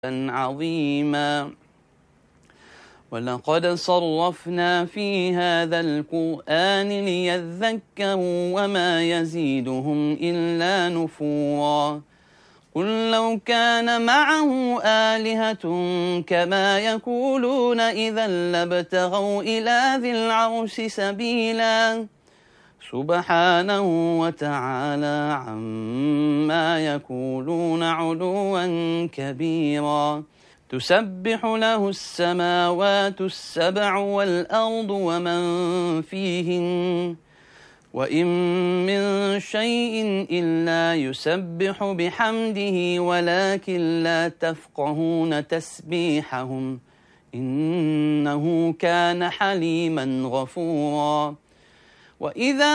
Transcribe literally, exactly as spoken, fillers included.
عظيما. ولقد صرفنا في هذا القرآن ليذكروا وما يزيدهم إلا نفورا. قل لو كان معه آلهة كما يقولون إذا لابتغوا إلى ذي العرش سبيلا. سبحانه وتعالى عما يقولون علوا كبيرا. تسبح له السماوات السبع والأرض ومن فيهن وإن من شيء إلا يسبح بحمده ولكن لا تفقهون تسبيحهم إنه كان حليما غفورا. وإذا